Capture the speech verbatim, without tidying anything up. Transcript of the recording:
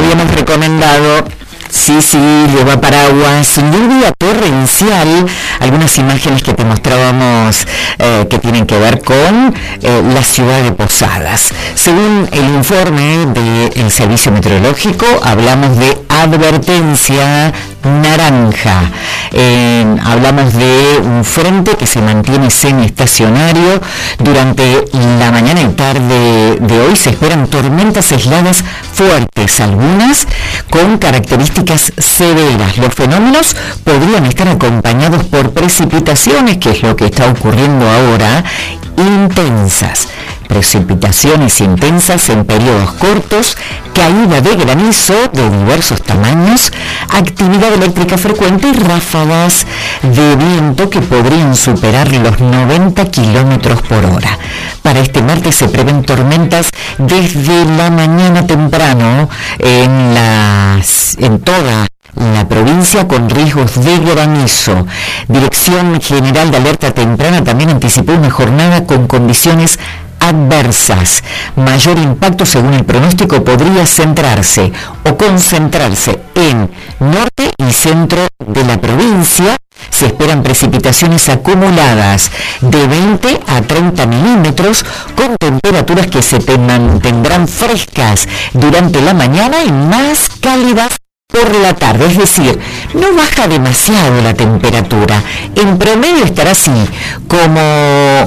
habíamos recomendado. Sí, sí, lleva paraguas, lluvia torrencial, algunas imágenes que te mostrábamos eh, que tienen que ver con eh, la ciudad de Posadas. Según el informe del Servicio Meteorológico, hablamos de advertencia naranja. Eh, hablamos de un frente que se mantiene semiestacionario. Durante la mañana y tarde de hoy se esperan tormentas aisladas fuertes, algunas con características severas. Los fenómenos podrían estar acompañados por precipitaciones, que es lo que está ocurriendo ahora, intensas. Precipitaciones intensas en periodos cortos, caída de granizo de diversos tamaños, actividad eléctrica frecuente y ráfagas de viento que podrían superar los noventa kilómetros por hora. Para este martes se prevén tormentas desde la mañana temprano en, las, en toda la provincia con riesgos de granizo. Dirección General de Alerta Temprana también anticipó una jornada con condiciones adversas. Mayor impacto, según el pronóstico, podría centrarse o concentrarse en norte y centro de la provincia. Se esperan precipitaciones acumuladas de veinte a treinta milímetros, con temperaturas que se mantendrán frescas durante la mañana y más cálidas por la tarde, es decir, no baja demasiado la temperatura. En promedio estará así, como